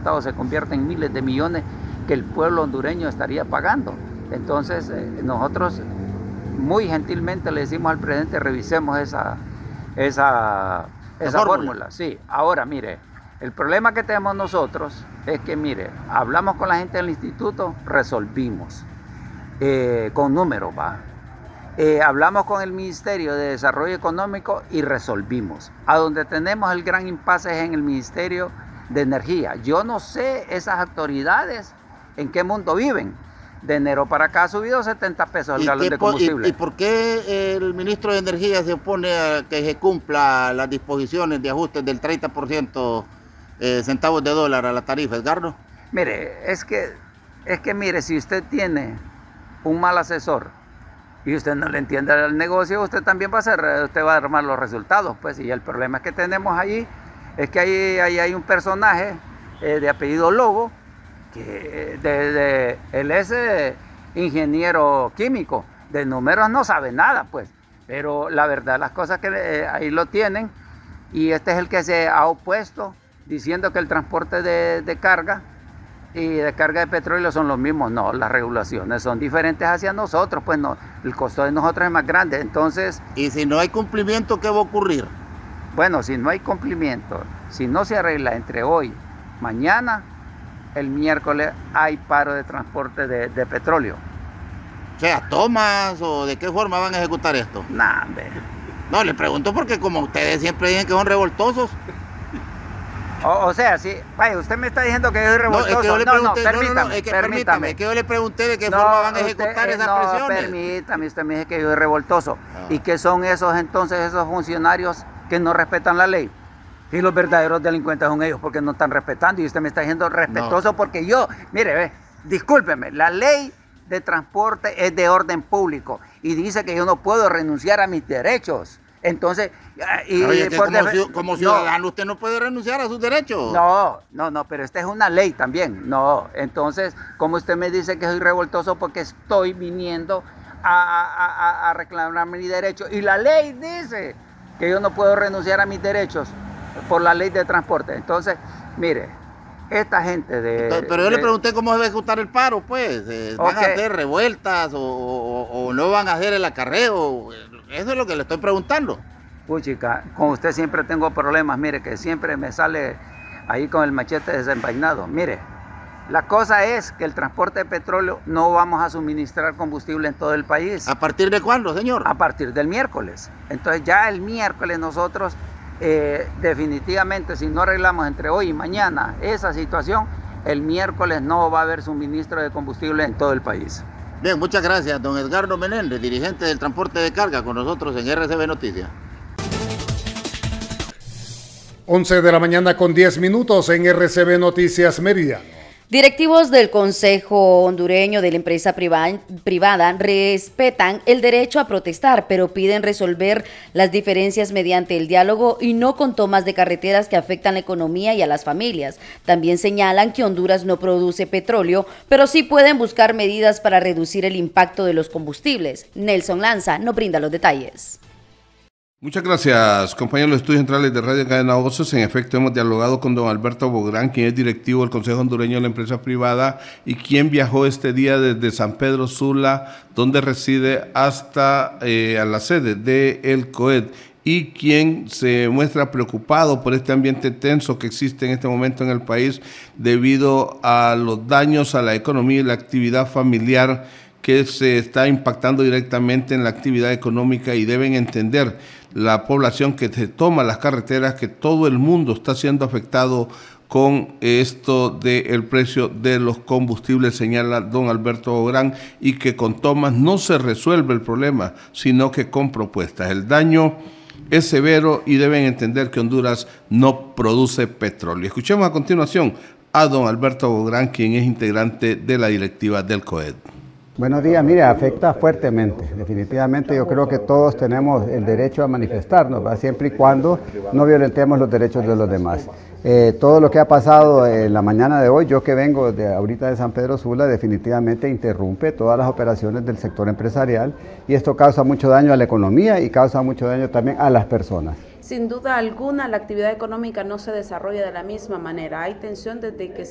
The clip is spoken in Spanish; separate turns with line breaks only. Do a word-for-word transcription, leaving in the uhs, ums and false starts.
centavos se convierte en miles de millones que el pueblo hondureño estaría pagando. Entonces, eh, nosotros muy gentilmente le decimos al presidente, revisemos esa, esa, esa fórmula. fórmula. Sí, ahora mire, el problema que tenemos nosotros es que, mire, hablamos con la gente del instituto, resolvimos, eh, con números, va. Eh, hablamos con el Ministerio de Desarrollo Económico y resolvimos. A donde tenemos el gran impasse es en el Ministerio de Energía. Yo no sé esas autoridades en qué mundo viven. De enero para acá ha subido setenta pesos el galón de combustible.
¿Y, ¿Y por qué el ministro de Energía se opone a que se cumpla las disposiciones de ajustes del treinta por ciento eh, centavos de dólar a la tarifa, Edgardo?
Mire, es que, es que mire, si usted tiene un mal asesor y usted no le entiende al negocio, usted también va a hacer, usted va a armar los resultados, pues, y el problema que tenemos ahí es que ahí, ahí hay un personaje eh, de apellido Lobo, que de, de, él es eh, ingeniero químico, de números no sabe nada, pues, pero la verdad las cosas que eh, ahí lo tienen, y este es el que se ha opuesto diciendo que el transporte de, de carga y de carga de petróleo son los mismos. No, las regulaciones son diferentes hacia nosotros, pues no, el costo de nosotros es más grande. Entonces,
y si no hay cumplimiento, ¿qué va a ocurrir?
Bueno, si no hay cumplimiento, si no se arregla entre hoy, mañana, el miércoles hay paro de transporte de, de petróleo.
O sea, ¿tomas o de qué forma van a ejecutar esto?
Nah, hombre.
No, le pregunto porque como ustedes siempre dicen que son revoltosos.
O, o sea, sí, vaya, usted me está diciendo que yo soy revoltoso.
No, es que yo le pregunté,
no, no, permítame,
no, no, no, es que,
permítame.
permítame, es que yo le pregunté de qué
no,
forma van a
usted,
ejecutar
eh,
esas
no,
presiones.
Permítame, usted me dice que yo soy revoltoso.
Ah.
¿Y qué son esos entonces, esos funcionarios que no respetan la ley? Y los verdaderos delincuentes son ellos porque no están respetando. Y usted me está diciendo respetuoso no. Porque yo, mire, ve, discúlpeme, la ley de transporte es de orden público y dice que yo no puedo renunciar a mis derechos. Entonces, y
Oye, que
por
como,
def-
como ciudadano
no,
usted no puede renunciar a sus derechos.
No, no, no, pero esta es una ley también. No, entonces, como usted me dice que soy revoltoso porque estoy viniendo a, a, a, a reclamar mis derechos. Y la ley dice que yo no puedo renunciar a mis derechos por la ley de transporte. Entonces, mire, esta gente de...
Entonces, pero yo
de,
le pregunté cómo se va a ejecutar el paro, pues. Eh, ¿Van okay. a hacer revueltas o, o, o no van a hacer el acarreo? Eso es lo que le estoy preguntando.
Puchica, con usted siempre tengo problemas, mire, que siempre me sale ahí con el machete desenvainado. Mire, la cosa es que el transporte de petróleo no vamos a suministrar combustible en todo el país.
¿A partir de cuándo, señor?
A partir del miércoles. Entonces ya el miércoles nosotros eh, definitivamente, si no arreglamos entre hoy y mañana esa situación, el miércoles no va a haber suministro de combustible en todo el país.
Bien, muchas gracias, don Edgardo Menéndez, dirigente del transporte de carga, con nosotros en R C B Noticias.
once de la mañana con diez minutos en R C B Noticias Mérida.
Directivos del Consejo Hondureño de la empresa priva- privada respetan el derecho a protestar, pero piden resolver las diferencias mediante el diálogo y no con tomas de carreteras que afectan la economía y a las familias. También señalan que Honduras no produce petróleo, pero sí pueden buscar medidas para reducir el impacto de los combustibles. Nelson Lanza nos brinda los detalles.
Muchas gracias, compañeros de los estudios centrales de Radio Cadena Voces. En efecto, hemos dialogado con don Alberto Bográn, quien es directivo del Consejo Hondureño de la Empresa Privada y quien viajó este día desde San Pedro Sula, donde reside, hasta eh, a la sede del COED, y quien se muestra preocupado por este ambiente tenso que existe en este momento en el país debido a los daños a la economía y la actividad familiar que se está impactando directamente en la actividad económica, y deben entender la población que se toma las carreteras que todo el mundo está siendo afectado con esto del precio de los combustibles, señala don Alberto Bográn, y que con tomas no se resuelve el problema, sino que con propuestas. El daño es severo y deben entender que Honduras no produce petróleo. Escuchemos a continuación a don Alberto Bográn, quien es integrante de la directiva del COED.
Buenos días, mire, afecta fuertemente, definitivamente yo creo que todos tenemos el derecho a manifestarnos, ¿va? Siempre y cuando no violentemos los derechos de los demás. Eh, todo lo que ha pasado en la mañana de hoy, yo que vengo de ahorita de San Pedro Sula, definitivamente interrumpe todas las operaciones del sector empresarial, y esto causa mucho daño a la economía y causa mucho daño también a las personas.
Sin duda alguna, la actividad económica no se desarrolla de la misma manera. Hay tensión desde que